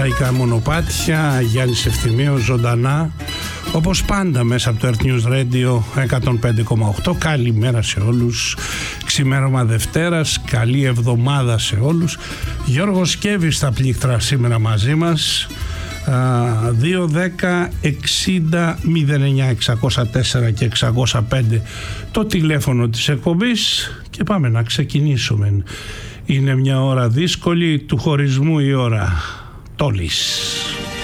λαϊκά μονοπάτια, Γιάννης Ευθυμίος ζωντανά, όπως πάντα μέσα από το Earth News Radio 105,8. Καλημέρα σε όλους, ξημέρωμα Δευτέρας, καλή εβδομάδα σε όλους. Γιώργος Σκέβης στα πλήκτρα σήμερα μαζί μας. 2-10-60-09 604 και 605 το τηλέφωνο της εκπομπής και πάμε να ξεκινήσουμε. Είναι μια ώρα δύσκολη, του χωρισμού η ώρα. Τόλης.